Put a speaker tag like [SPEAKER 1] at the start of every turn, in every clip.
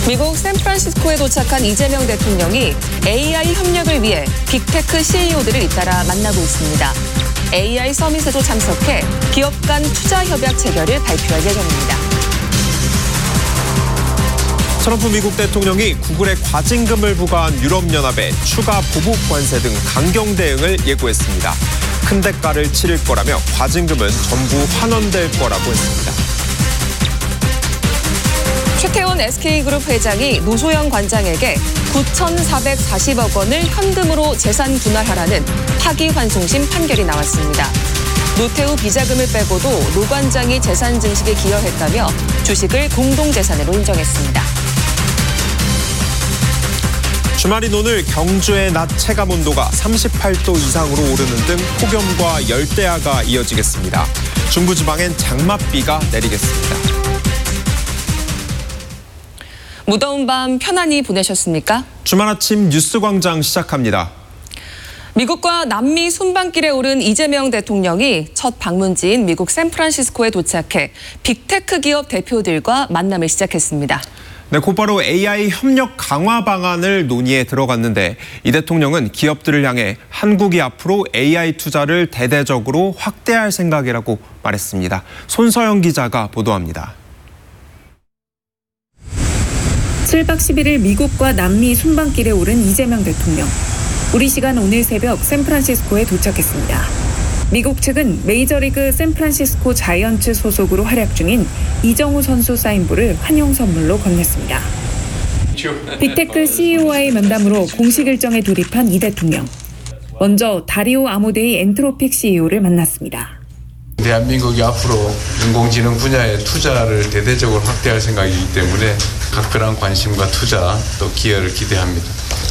[SPEAKER 1] 미국 샌프란시스코에 도착한 이재명 대통령이 AI 협력을 위해 빅테크 CEO들을 잇따라 만나고 있습니다. AI 서밋에도 참석해 기업 간 투자 협약 체결을 발표할 예정입니다.
[SPEAKER 2] 트럼프 미국 대통령이 구글에 과징금을 부과한 유럽연합에 추가 보복 관세 등 강경 대응을 예고했습니다. 큰 대가를 치를 거라며 과징금은 전부 환원될 거라고 했습니다.
[SPEAKER 1] 최태원 SK그룹 회장이 노소영 관장에게 9,440억 원을 현금으로 재산 분할하라는 파기환송심 판결이 나왔습니다. 노태우 비자금을 빼고도 노 관장이 재산 증식에 기여했다며 주식을 공동재산으로 인정했습니다.
[SPEAKER 2] 주말인 오늘 경주의 낮 체감 온도가 38도 이상으로 오르는 등 폭염과 열대야가 이어지겠습니다. 중부지방엔 장맛비가 내리겠습니다.
[SPEAKER 1] 무더운 밤 편안히 보내셨습니까?
[SPEAKER 2] 주말 아침 뉴스광장 시작합니다.
[SPEAKER 1] 미국과 남미 순방길에 오른 이재명 대통령이 첫 방문지인 미국 샌프란시스코에 도착해 빅테크 기업 대표들과 만남을 시작했습니다.
[SPEAKER 2] 네, 곧바로 AI 협력 강화 방안을 논의에 들어갔는데 이 대통령은 기업들을 향해 한국이 앞으로 AI 투자를 대대적으로 확대할 생각이라고 말했습니다. 손서영 기자가 보도합니다.
[SPEAKER 3] 7박 11일 미국과 남미 순방길에 오른 이재명 대통령. 우리 시간 오늘 새벽 샌프란시스코에 도착했습니다. 미국 측은 메이저리그 샌프란시스코 자이언츠 소속으로 활약 중인 이정우 선수 사인볼을 환영 선물로 건넸습니다. 빅테크 CEO와의 면담으로 공식 일정에 돌입한 이 대통령. 먼저 다리오 아모데이 엔트로픽 CEO를 만났습니다.
[SPEAKER 4] 대한민국이 앞으로 인공지능 분야의 투자를 대대적으로 확대할 생각이기 때문에 각별한 관심과 투자 또 기여를 기대합니다.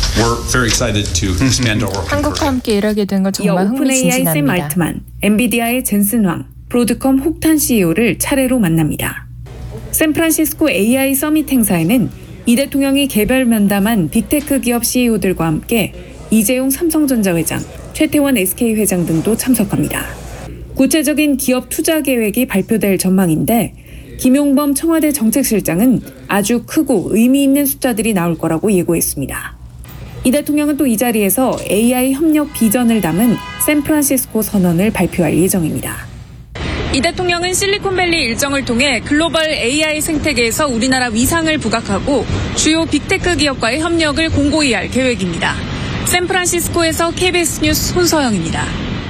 [SPEAKER 5] 한국과 함께 일하게 된 걸 정말
[SPEAKER 3] 오픈AI 샘
[SPEAKER 5] 흥미진진합니다.
[SPEAKER 3] 알트만, 엔비디아의 젠슨 황, 브로드컴 혹탄 CEO를 차례로 만납니다. 샌프란시스코 AI 서밋 행사에는 이 대통령이 개별 면담한 빅테크 기업 CEO들과 함께 이재용 삼성전자 회장, 최태원 SK 회장 등도 참석합니다. 구체적인 기업 투자 계획이 발표될 전망인데 김용범 청와대 정책실장은 아주 크고 의미 있는 숫자들이 나올 거라고 예고했습니다. 이 대통령은 또 이 자리에서 AI 협력 비전을 담은 샌프란시스코 선언을 발표할 예정입니다.
[SPEAKER 6] 이 대통령은 실리콘밸리 일정을 통해 글로벌 AI 생태계에서 우리나라 위상을 부각하고 주요 빅테크 기업과의 협력을 공고히 할 계획입니다. 샌프란시스코에서 KBS 뉴스 손서영입니다.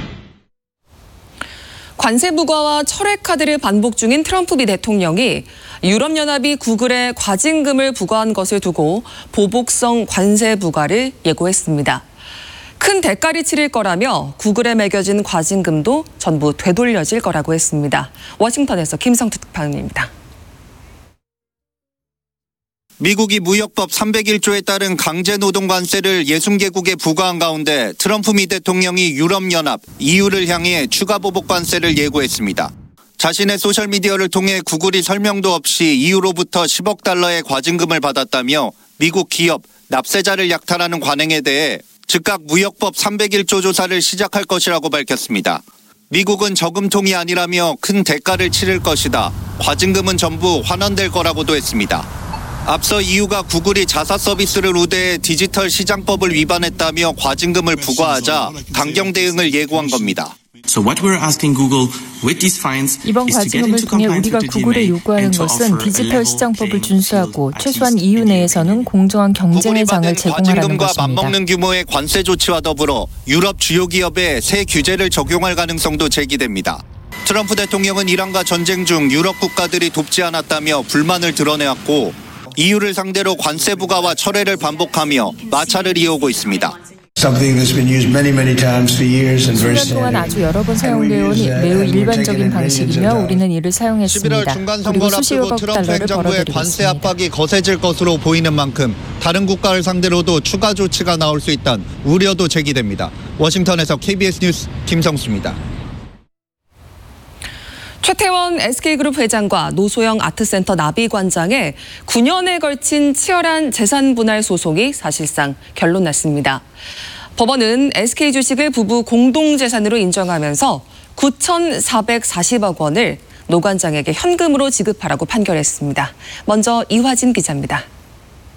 [SPEAKER 1] 관세 부과와 철회 카드를 반복 중인 트럼프 미 대통령이 유럽연합이 구글에 과징금을 부과한 것을 두고 보복성 관세 부과를 예고했습니다. 큰 대가를 치를 거라며 구글에 매겨진 과징금도 전부 되돌려질 거라고 했습니다. 워싱턴에서 김성특 특파원입니다.
[SPEAKER 7] 미국이 무역법 301조에 따른 강제노동 관세를 60개국에 부과한 가운데 트럼프 미 대통령이 유럽연합, EU를 향해 추가 보복 관세를 예고했습니다. 자신의 소셜미디어를 통해 구글이 설명도 없이 EU로부터 10억 달러의 과징금을 받았다며 미국 기업, 납세자를 약탈하는 관행에 대해 즉각 무역법 301조 조사를 시작할 것이라고 밝혔습니다. 미국은 저금통이 아니라며 큰 대가를 치를 것이다. 과징금은 전부 환원될 거라고도 했습니다. 앞서 EU가 구글이 자사 서비스를 우대해 디지털 시장법을 위반했다며 과징금을 부과하자 강경 대응을 예고한 겁니다.
[SPEAKER 5] 이번 과징금을 통해 우리가 구글에 요구하는 것은 디지털 시장법을 준수하고 최소한 EU 내에서는 공정한 경쟁의 장을 제공하라는
[SPEAKER 7] 과징금과
[SPEAKER 5] 것입니다.
[SPEAKER 7] 맞먹는 규모의 관세 조치와 더불어 유럽 주요 기업에 새 규제를 적용할 가능성도 제기됩니다. 트럼프 대통령은 이란과 전쟁 중 유럽 국가들이 돕지 않았다며 불만을 드러내왔고 EU를 상대로 관세 부과와 철회를 반복하며 마찰을 이어오고 있습니다.
[SPEAKER 5] 10년 동안 아주 여러 번 사용되어 온 매우 일반적인 방식이며 우리는 이를 사용했습니다.
[SPEAKER 7] 11월 중간선거를 앞두고 트럼프 행정부의 관세 압박이 거세질 것으로 보이는 만큼 다른 국가를 상대로도 추가 조치가 나올 수 있다는 우려도 제기됩니다. 워싱턴에서 KBS 뉴스 김성수입니다.
[SPEAKER 1] 최태원 SK그룹 회장과 노소영 아트센터 나비관장의 9년에 걸친 치열한 재산 분할 소송이 사실상 결론났습니다. 법원은 SK 주식을 부부 공동재산으로 인정하면서 9,440억 원을 노 관장에게 현금으로 지급하라고 판결했습니다. 먼저 이화진 기자입니다.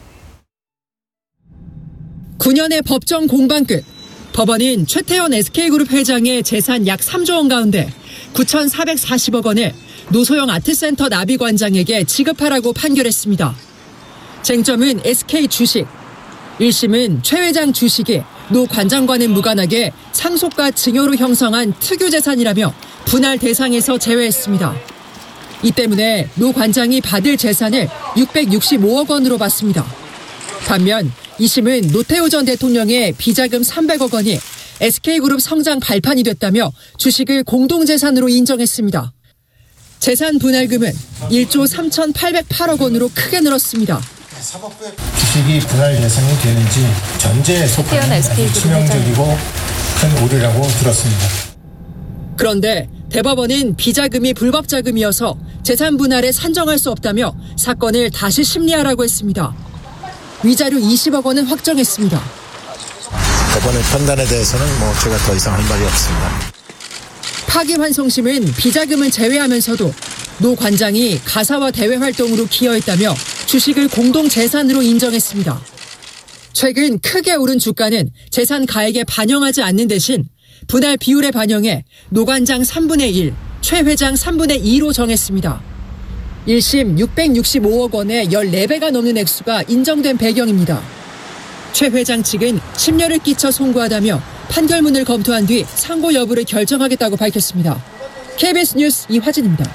[SPEAKER 8] 9년의 법정 공방 끝 법원은 최태원 SK그룹 회장의 재산 약 3조 원 가운데 9,440억 원을 노소영 아트센터 나비관장에게 지급하라고 판결했습니다. 쟁점은 SK 주식. 1심은 최 회장 주식이 노 관장과는 무관하게 상속과 증여로 형성한 특유재산이라며 분할 대상에서 제외했습니다. 이 때문에 노 관장이 받을 재산을 665억 원으로 봤습니다. 반면 2심은 노태우 전 대통령의 비자금 300억 원이 SK그룹 성장 발판이 됐다며 주식을 공동재산으로 인정했습니다. 재산 분할금은 1조 3,808억 원으로 크게 늘었습니다.
[SPEAKER 9] 주식이 분할 대상이 되는지 전제에 속하는 치명적이고 큰 오류라고 들었습니다.
[SPEAKER 8] 그런데 대법원은 비자금이 불법 자금이어서 재산 분할에 산정할 수 없다며 사건을 다시 심리하라고 했습니다. 위자료 20억 원은 확정했습니다.
[SPEAKER 9] 법원의 판단에 대해서는 제가 더 이상 할 말이 없습니다.
[SPEAKER 8] 파기환송심은 비자금을 제외하면서도 노 관장이 가사와 대외 활동으로 기여했다며 주식을 공동재산으로 인정했습니다. 최근 크게 오른 주가는 재산 가액에 반영하지 않는 대신 분할 비율에 반영해 노 관장 3분의 1, 최 회장 3분의 2로 정했습니다. 1심 665억 원의 14배가 넘는 액수가 인정된 배경입니다. 최 회장 측은 심려를 끼쳐 송구하다며 판결문을 검토한 뒤 상고 여부를 결정하겠다고 밝혔습니다. KBS 뉴스 이화진입니다.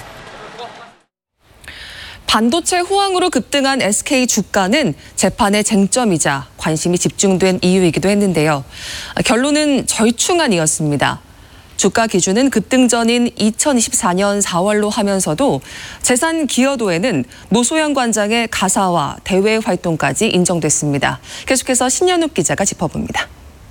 [SPEAKER 1] 반도체 호황으로 급등한 SK 주가는 재판의 쟁점이자 관심이 집중된 이유이기도 했는데요. 결론은 절충안이었습니다. 주가 기준은 급등 전인 2024년 4월로 하면서도 재산 기여도에는 노소영 관장의 가사와 대외 활동까지 인정됐습니다. 계속해서 신현욱 기자가 짚어봅니다.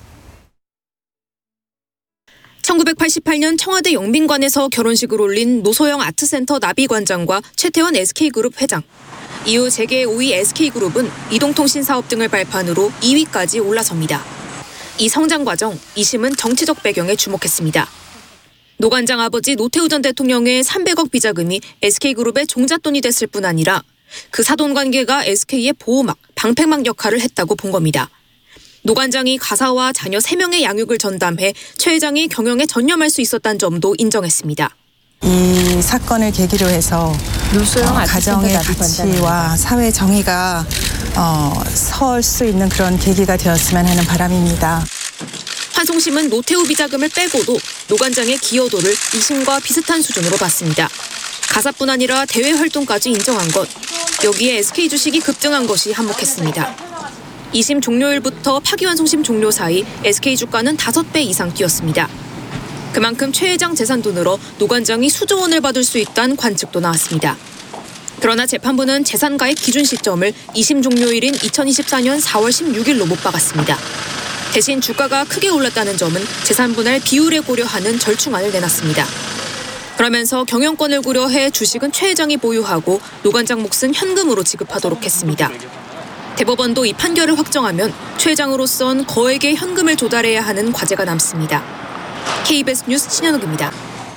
[SPEAKER 10] 1988년 청와대 영빈관에서 결혼식을 올린 노소영 아트센터 나비관장과 최태원 SK그룹 회장. 이후 재계 5위 SK그룹은 이동통신 사업 등을 발판으로 2위까지 올라섭니다. 이 성장 과정, 2심은 정치적 배경에 주목했습니다. 노 관장 아버지 노태우 전 대통령의 300억 비자금이 SK그룹의 종잣돈이 됐을 뿐 아니라 그 사돈 관계가 SK의 보호막, 방패막 역할을 했다고 본 겁니다. 노 관장이 가사와 자녀 3명의 양육을 전담해 최 회장이 경영에 전념할 수 있었다는 점도 인정했습니다.
[SPEAKER 11] 이 사건을 계기로 해서 가정의 가치와 사회 정의가 설 수 있는 그런 계기가 되었으면 하는 바람입니다.
[SPEAKER 10] 환송심은 노태우 비자금을 빼고도 노 관장의 기여도를 2심과 비슷한 수준으로 봤습니다. 가사뿐 아니라 대외 활동까지 인정한 것, 여기에 SK 주식이 급등한 것이 한몫했습니다. 2심 종료일부터 파기환송심 종료 사이 SK 주가는 5배 이상 뛰었습니다. 그만큼 최 회장 재산도 늘어 노 관장이 수조 원을 받을 수 있다는 관측도 나왔습니다. 그러나 재판부는 재산가액 기준 시점을 2심 종료일인 2024년 4월 16일로 못 박았습니다. 대신 주가가 크게 올랐다는 점은 재산 분할 비율에 고려하는 절충안을 내놨습니다. 그러면서 경영권을 고려해 주식은 최 회장이 보유하고 노 관장 몫은 현금으로 지급하도록 했습니다. 대법원도 이 판결을 확정하면 최 회장으로선 거액의 현금을 조달해야 하는 과제가 남습니다. KBS 뉴스 신현욱입니다.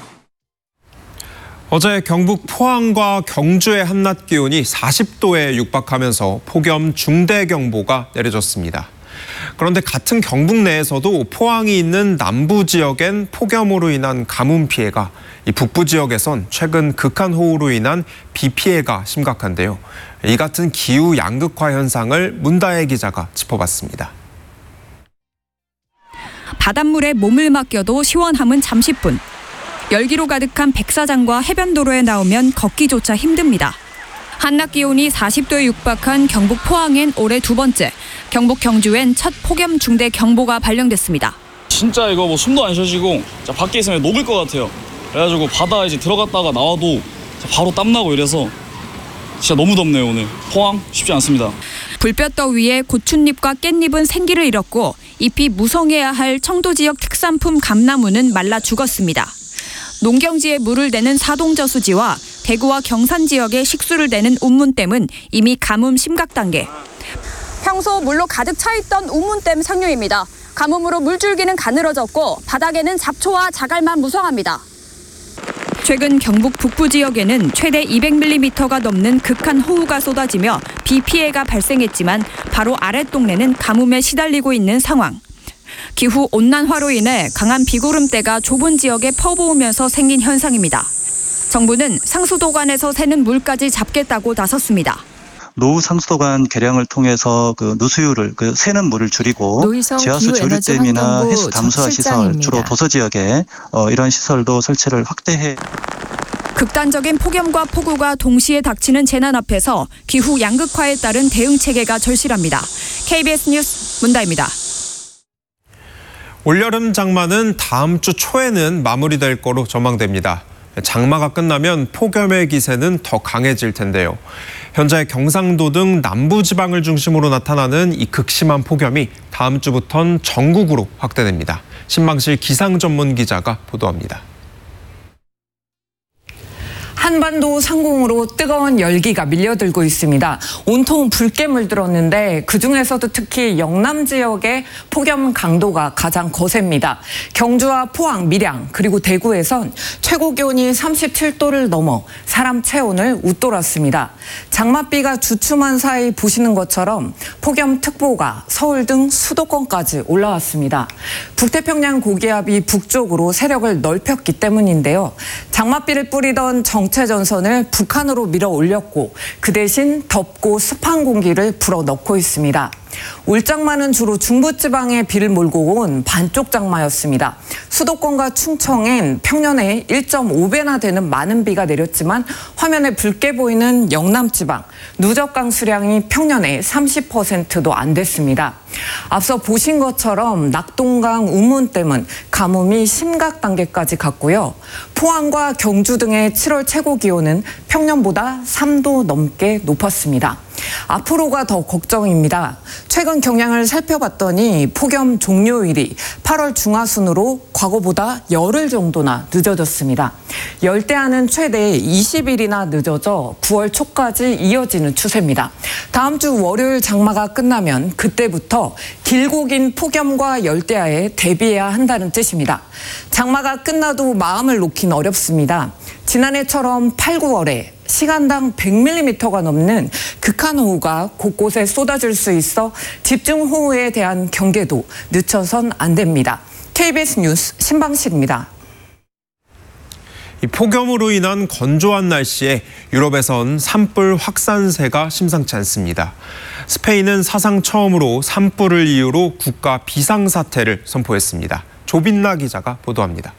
[SPEAKER 2] 어제 경북 포항과 경주의 한낮 기온이 40도에 육박하면서 폭염 중대경보가 내려졌습니다. 그런데 같은 경북 내에서도 포항이 있는 남부 지역엔 폭염으로 인한 가뭄 피해가, 이 북부 지역에선 최근 극한호우로 인한 비 피해가 심각한데요. 이 같은 기후 양극화 현상을 문다혜 기자가 짚어봤습니다.
[SPEAKER 12] 바닷물에 몸을 맡겨도 시원함은 잠시뿐. 열기로 가득한 백사장과 해변도로에 나오면 걷기조차 힘듭니다. 한낮 기온이 40도에 육박한 경북 포항엔 올해 2번째, 경북 경주엔 첫 폭염 중대 경보가 발령됐습니다.
[SPEAKER 13] 진짜 이거 숨도 안 쉬어지고 밖에 있으면 녹을 것 같아요. 그래가지고 바다 이제 들어갔다가 나와도 바로 땀나고 이래서 진짜 너무 덥네요. 오늘 포항 쉽지 않습니다.
[SPEAKER 12] 불볕더위에 고춧잎과 깻잎은 생기를 잃었고 잎이 무성해야 할 청도 지역 특산품 감나무는 말라 죽었습니다. 농경지에 물을 대는 사동저수지와 대구와 경산 지역에 식수를 대는 운문댐은 이미 가뭄 심각 단계.
[SPEAKER 14] 평소 물로 가득 차있던 운문댐 상류입니다. 가뭄으로 물줄기는 가늘어졌고 바닥에는 잡초와 자갈만 무성합니다.
[SPEAKER 12] 최근 경북 북부 지역에는 최대 200mm가 넘는 극한 호우가 쏟아지며 비 피해가 발생했지만 바로 아랫 동네는 가뭄에 시달리고 있는 상황. 기후 온난화로 인해 강한 비구름대가 좁은 지역에 퍼부으면서 생긴 현상입니다. 정부는 상수도관에서 새는 물까지 잡겠다고 나섰습니다.
[SPEAKER 15] 노후 상수도관 개량을 통해서 그 누수율을 새는 물을 줄이고 지하수 조류댐이나 해수 담수화 시설, 주로 도서 지역에 이런 시설도 설치를 확대해.
[SPEAKER 12] 극단적인 폭염과 폭우가 동시에 닥치는 재난 앞에서 기후 양극화에 따른 대응 체계가 절실합니다. KBS 뉴스 문다입니다.
[SPEAKER 2] 올여름 장마는 다음 주 초에는 마무리될 거로 전망됩니다. 장마가 끝나면 폭염의 기세는 더 강해질 텐데요. 현재 경상도 등 남부지방을 중심으로 나타나는 이 극심한 폭염이 다음 주부터는 전국으로 확대됩니다. 신방실 기상 전문 기자가 보도합니다.
[SPEAKER 16] 한반도 상공으로 뜨거운 열기가 밀려들고 있습니다. 온통 붉게 물들었는데 그중에서도 특히 영남 지역의 폭염 강도가 가장 거셉니다. 경주와 포항, 밀양 그리고 대구에선 최고 기온이 37도를 넘어 사람 체온을 웃돌았습니다. 장맛비가 주춤한 사이 보시는 것처럼 폭염특보가 서울 등 수도권까지 올라왔습니다. 북태평양 고기압이 북쪽으로 세력을 넓혔기 때문인데요. 장맛비를 뿌리던 정체전선을 북한으로 밀어 올렸고 그 대신 덥고 습한 공기를 불어넣고 있습니다. 올장마는 주로 중부지방에 비를 몰고 온 반쪽 장마였습니다. 수도권과 충청엔 평년에 1.5배나 되는 많은 비가 내렸지만 화면에 붉게 보이는 영남지방 누적 강수량이 평년에 30%도 안 됐습니다. 앞서 보신 것처럼 낙동강 우문댐은 가뭄이 심각 단계까지 갔고요. 포항과 경주 등의 7월 최고 기온은 평년보다 3도 넘게 높았습니다. 앞으로가 더 걱정입니다. 최근 경향을 살펴봤더니 폭염 종료일이 8월 중하순으로 과거보다 열흘 정도나 늦어졌습니다. 열대야는 최대 20일이나 늦어져 9월 초까지 이어지는 추세입니다. 다음 주 월요일 장마가 끝나면 그때부터 길고 긴 폭염과 열대야에 대비해야 한다는 뜻입니다. 장마가 끝나도 마음을 놓긴 어렵습니다. 지난해처럼 8, 9월에 시간당 100mm가 넘는 극한호우가 곳곳에 쏟아질 수 있어 집중호우에 대한 경계도 늦춰선 안 됩니다. KBS 뉴스 신방실입니다.
[SPEAKER 2] 이 폭염으로 인한 건조한 날씨에 유럽에선 산불 확산세가 심상치 않습니다. 스페인은 사상 처음으로 산불을 이유로 국가 비상사태를 선포했습니다. 조빈나 기자가 보도합니다.